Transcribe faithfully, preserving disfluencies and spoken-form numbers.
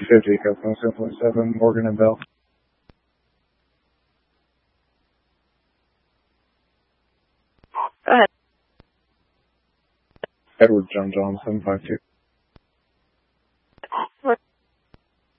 fifty, Cosmo seven point seven, Morgan and Bell. Go ahead. Edward John Johnson, five two.